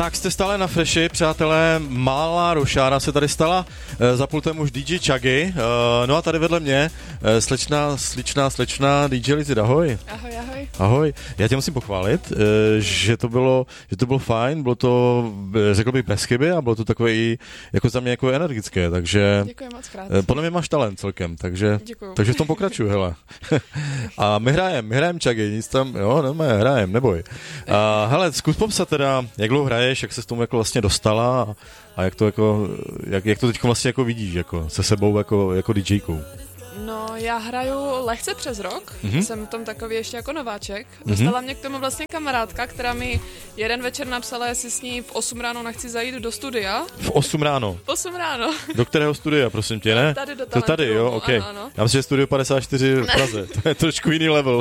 Tak jste stále na Freši, přátelé, malá rošára se tady stala, za pultem už DJ Chuggy, no a tady vedle mě slečná DJ Lizzy, ahoj. Ahoj, ahoj. Ahoj, já tě musím pochválit, že to bylo fajn, bylo to, řekl bych, bez chyby a bylo to takové i jako za mě jako energické, takže... Děkuji moc krát. Podle mě máš talent celkem, takže v tom pokračuju, hele. A my hrajeme Chuggy, nic tam, jo, hrajeme, neboj. Hele, zkus popsat teda, jak dlouho hraješ, jak se s tomu jako vlastně dostala a jak to jako, jak to teď vlastně jako vidíš, jako se sebou jako DJkou. No, já hraju lehce přes rok, jsem tam takový ještě jako nováček. Dostala mě k tomu vlastně kamarádka, která mi jeden večer napsala, jestli s ní v 8 ráno nechci zajít do studia. V 8 ráno? V 8 ráno. Do kterého studia, prosím tě, ne? Tady do to tady, jo, ok. Ano. Já myslím, že Studio 54 v Praze, to je trošku jiný level.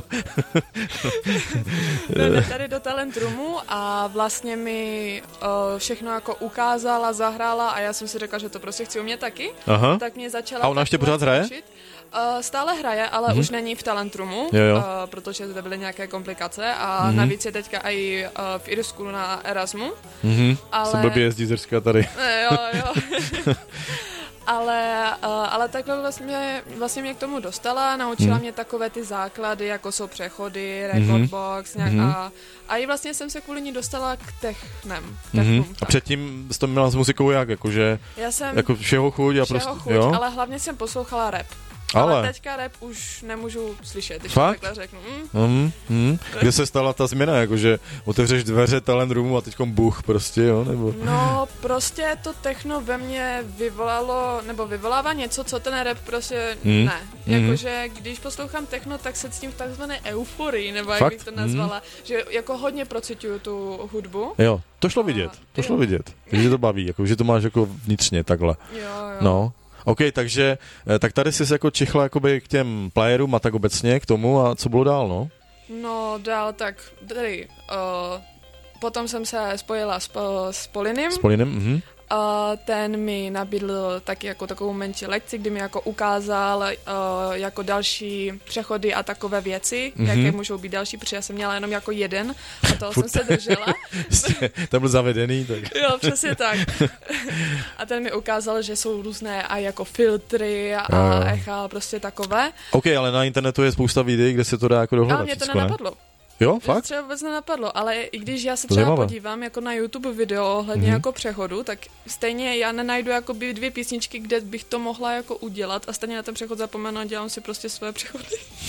Tady do Talent Roomu a vlastně mi všechno jako ukázala, zahrála a já jsem si řekla, že to prostě chci umět taky. Aha. Tak mě začala... A ona ještě pořád hraje? Stále hraje, ale už není v Talent Roomu, protože to byly nějaké komplikace a navíc je teďka i v Irsku na Erasmu. Ale... Jsem blbě jezdí z Irska tady. Jo. Ale takhle vlastně mě k tomu dostala, naučila mě takové ty základy, jako jsou přechody, recordbox a i vlastně jsem se kvůli ní dostala k technem. A předtím jsi to měla s muzikou jak? Jakože, já jsem jako všeho chuť? Jo? Ale hlavně jsem poslouchala rap. Ale teďka rap už nemůžu slyšet, když to takhle řeknu. Kde se stala ta změna, jakože otevřeš dveře Talent Roomu a teďkom buch prostě, jo? Nebo... No, prostě to techno ve mně vyvolává něco, co ten rap prostě ne. Jakože když poslouchám techno, tak se cítím v takzvané euforii, nebo jak bych to nazvala, že jako hodně procituju tu hudbu. Jo, to šlo vidět, takže to baví, jako, že to máš jako vnitřně takhle. Jo. No. OK, takže tak tady jsi se jako čichla jakoby k těm playerům a tak obecně k tomu a co bylo dál, no? No dál tak tady potom jsem se spojila s Polinem. S Polinem, ten mi nabídl taky jako takovou menší lekci, kdy mi jako ukázal jako další přechody a takové věci, jaké můžou být další, protože já jsem měla jenom jako jeden a toho jsem se držela. To byl zavedený, tak. Jo, přesně tak. A ten mi ukázal, že jsou různé a jako filtry a echa, prostě takové. OK, ale na internetu je spousta videí, kde se to dá jako dohledat. Ale mě to nenapadlo. Jo, fakt? Třeba vůbec nenapadlo, ale i když já se třeba podívám jako na YouTube video ohledně jako přechodu, tak stejně já nenajdu jakoby 2 písničky, kde bych to mohla jako udělat a stejně na ten přechod zapomenu a dělám si prostě své přechody.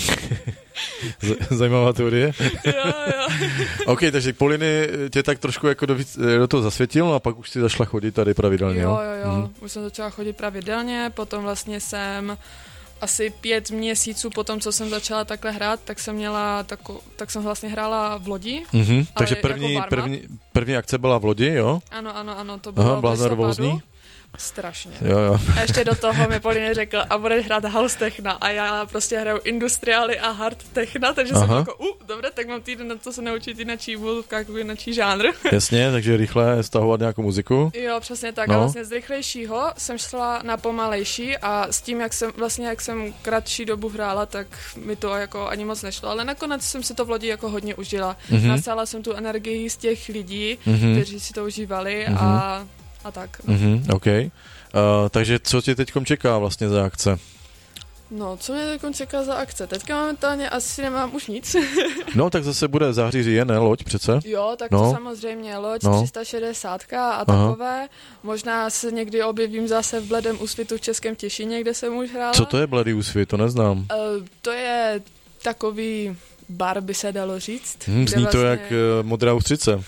Zajímavá teorie. Jo. OK, takže Poliny tě tak trošku jako do toho zasvětil a pak už si zašla chodit tady pravidelně, jo? Jo. Už jsem začala chodit pravidelně, potom vlastně jsem asi 5 měsíců potom, co jsem začala takhle hrát, tak jsem vlastně hrála v lodi. Takže první akce byla v lodi, jo? Ano, to bylo v listopadu. Strašně. Jo. A ještě do toho mi Polina řekl, a budeš hrát house techna a já prostě hraju industriály a hard techna, takže jsem jako, dobře, tak mám týden na to se naučit jináčí jináčí žánr. Jasně, takže rychle stahovat nějakou muziku. Jo, přesně tak. A vlastně z rychlejšího jsem šla na pomalejší a s tím, jak jsem kratší dobu hrála, tak mi to jako ani moc nešlo, ale nakonec jsem si to v lodi jako hodně užila. Nasála jsem tu energii z těch lidí, kteří si to užívali a tak. OK. Takže co tě teďkom čeká vlastně za akce? No, co mě teďkom čeká za akce? Teďka momentálně asi nemám už nic. No, tak zase bude září říjen, ne? Loď přece? Jo, tak to samozřejmě. Loď 360 a takové. Možná se někdy objevím zase v Bledém úsvitu v Českém Těšíně, kde jsem už hrála. Co to je Bledý úsvit? To neznám. To je takový bar, by se dalo říct. Zní vlastně... to jak Modrá ústřice.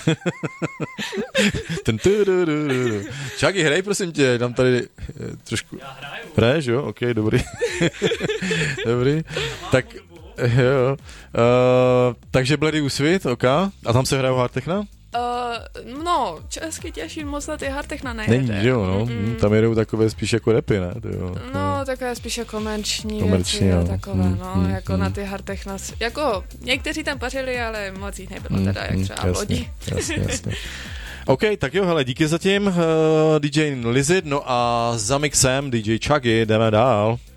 Chuggy, hrej, prosím tě, dám tady trošku... Já hraju. Hraješ, jo? OK, dobrý. Dobrý. Tak, jo. Takže Bledý úsvit, OK. A tam se hrajou hard techna? No, Český Těšín moc na ty hard techna nejede. Není, jo, no. Tam jedou takové spíš jako rapy, ne? No, takové spíš jako komerční věci a takové, jako na ty hard techna. Jako, někteří tam pařili, ale moc jich nebylo teda, jak třeba v lodi. Jasně. OK, tak jo, hele, díky zatím, DJ Lizzy, no a za mixem DJ Chuggy, jdeme dál.